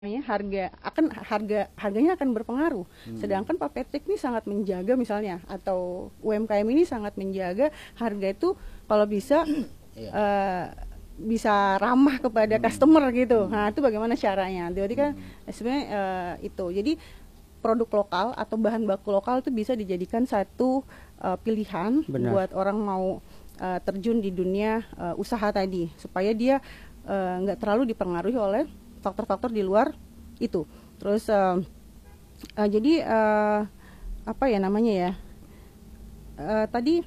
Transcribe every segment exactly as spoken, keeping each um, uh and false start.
namanya harga akan harga harganya akan berpengaruh. Hmm. Sedangkan Pak Patrick ini sangat menjaga misalnya atau U M K M ini sangat menjaga harga itu kalau bisa uh, bisa ramah kepada hmm. customer gitu. Hmm. Nah, itu bagaimana caranya? Jadi kan hmm. sebenarnya uh, itu. Jadi produk lokal atau bahan baku lokal itu bisa dijadikan satu uh, pilihan. Benar. Buat orang mau uh, terjun di dunia uh, usaha tadi supaya dia nggak uh, terlalu dipengaruhi oleh faktor-faktor di luar itu. Terus uh, uh, jadi uh, apa ya namanya ya? Uh, tadi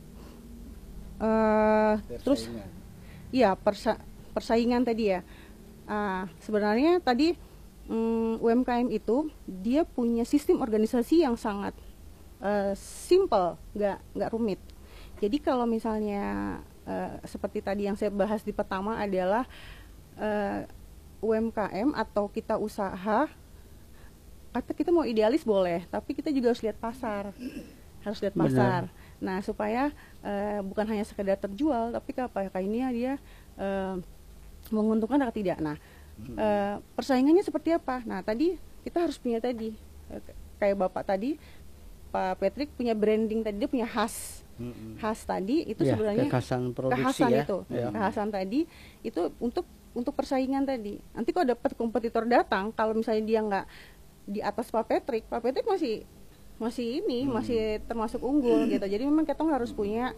uh, terus iya persa persaingan tadi ya. Uh, sebenarnya tadi um, U M K M itu dia punya sistem organisasi yang sangat uh, simple, nggak nggak rumit. Jadi kalau misalnya uh, seperti tadi yang saya bahas di pertama adalah uh, U M K M atau kita usaha, kata kita mau idealis boleh, tapi kita juga harus lihat pasar, harus lihat pasar. Benar. Nah supaya uh, bukan hanya sekedar terjual, tapi kayak ini dia uh, menguntungkan atau tidak. Nah uh, persaingannya seperti apa? Nah tadi kita harus punya tadi, uh, kayak bapak tadi, Pak Patrick punya branding tadi, dia punya khas. Khas tadi itu ya, sebenarnya kekhasan produksi kekhasan ya. itu, ya. Kekhasan tadi itu untuk untuk persaingan tadi. Nanti kalau dapat kompetitor datang, kalau misalnya dia nggak di atas Pak Patrick, Pak Patrick masih masih ini hmm. masih termasuk unggul gitu. Jadi memang kita harus punya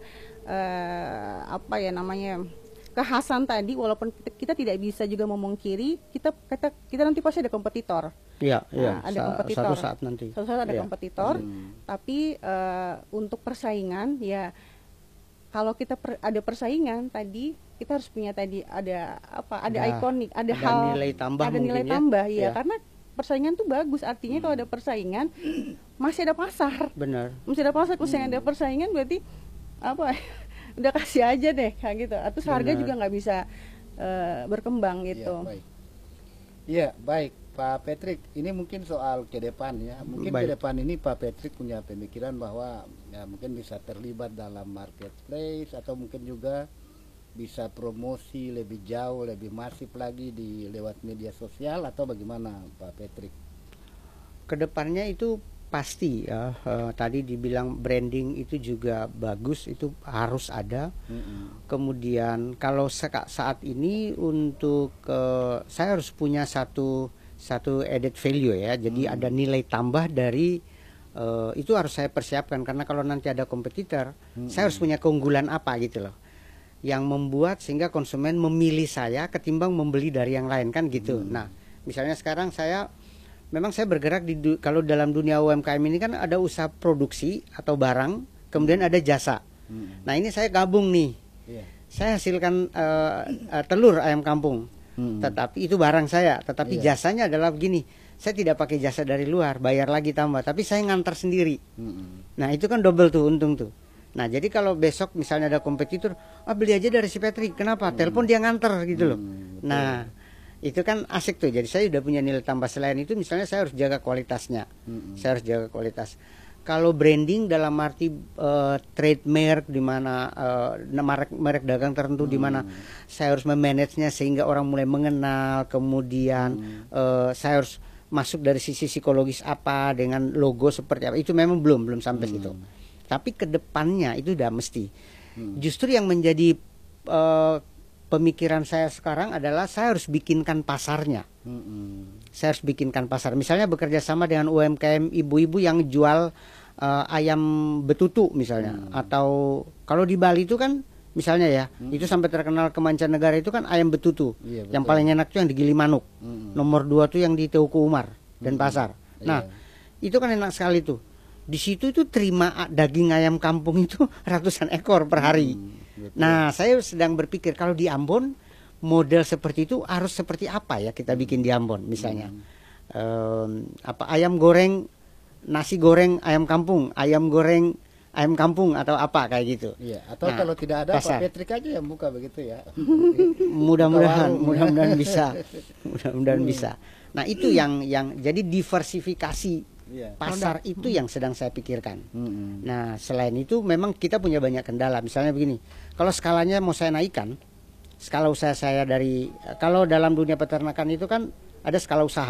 uh, apa ya namanya kekhasan tadi, walaupun kita, kita tidak bisa juga memungkiri kita kita kita nanti pasti ada kompetitor. Iya, iya. Nah, ada Sa kompetitor. Satu saat nanti. Suatu saat ada ya. kompetitor. Hmm. Tapi uh, untuk persaingan ya kalau kita per, ada persaingan tadi kita harus punya tadi ada apa ada nah, ikonik ada, ada hal nilai tambah ada nilai ya. tambah ya, ya karena persaingan tuh bagus artinya hmm. kalau ada persaingan masih ada pasar. Benar. Masih ada pasar. Kalau hmm. ada persaingan berarti apa udah kasih aja deh kayak gitu. Atau harga juga nggak bisa uh, berkembang gitu. Ya, baik. Iya baik Pak Patrick, ini mungkin soal ke depan ya. Mungkin baik. Ke depan ini Pak Patrick punya pemikiran bahwa ya mungkin bisa terlibat dalam marketplace atau mungkin juga bisa promosi lebih jauh, lebih masif lagi di lewat media sosial atau bagaimana Pak Patrick? Kedepannya itu pasti ya. Uh, tadi dibilang branding itu juga bagus, itu harus ada. Mm-hmm. Kemudian kalau saat ini untuk uh, saya harus punya satu satu added value ya, jadi hmm. ada nilai tambah dari uh, itu harus saya persiapkan karena kalau nanti ada kompetitor, hmm. saya harus punya keunggulan apa gitu loh, yang membuat sehingga konsumen memilih saya ketimbang membeli dari yang lain kan gitu. Hmm. Nah, misalnya sekarang saya memang saya bergerak di kalau dalam dunia U M K M ini kan ada usaha produksi atau barang, kemudian ada jasa. Hmm. Nah ini saya gabung nih, yeah. saya hasilkan uh, uh, telur ayam kampung. Hmm. Tetapi itu barang saya, tetapi iya. jasanya adalah begini, saya tidak pakai jasa dari luar, bayar lagi tambah, tapi saya ngantar sendiri. Hmm. Nah itu kan double tuh untung tuh. Nah jadi kalau besok misalnya ada kompetitor, ah beli aja dari si Patrick, kenapa? Hmm. Telepon dia nganter gitu loh. Hmm, nah itu kan asik tuh, jadi saya udah punya nilai tambah. Selain itu misalnya saya harus jaga kualitasnya, hmm. saya harus jaga kualitas. Kalau branding dalam arti uh, trademark di mana uh, merek merek dagang tertentu hmm. di mana saya harus memanagenya sehingga orang mulai mengenal, kemudian hmm. uh, saya harus masuk dari sisi psikologis apa dengan logo seperti apa, itu memang belum belum sampai hmm. situ. Tapi kedepannya itu udah mesti. Hmm. Justru yang menjadi uh, pemikiran saya sekarang adalah saya harus bikinkan pasarnya. Hmm. Saya harus bikinkan pasar. Misalnya bekerja sama dengan U M K M ibu-ibu yang jual uh, ayam betutu misalnya. Hmm. Atau kalau di Bali itu kan misalnya ya, hmm. itu sampai terkenal ke mancanegara itu kan ayam betutu. Iya, yang paling enak itu yang di Gilimanuk. Hmm. Nomor dua tuh yang di Teuku Umar dan hmm. Pasar. Nah, iya. itu kan enak sekali tuh. Di situ itu terima daging ayam kampung itu ratusan ekor per hari. Hmm. Nah, saya sedang berpikir kalau di Ambon model seperti itu harus seperti apa ya kita bikin di Ambon misalnya. Hmm. Um, apa ayam goreng, nasi goreng ayam kampung, ayam goreng ayam kampung atau apa kayak gitu. Iya, atau nah, kalau tidak ada pasar. Pak Patrick aja yang buka begitu ya. Mudah-mudahan mudah-mudahan bisa. Mudah-mudahan hmm. bisa. Nah, itu yang yang jadi diversifikasi yeah. pasar Produk. Itu hmm. yang sedang saya pikirkan. Hmm. Nah, selain itu memang kita punya banyak kendala. Misalnya begini, kalau skalanya mau saya naikkan, skala usaha saya dari kalau dalam dunia peternakan itu kan ada skala usaha.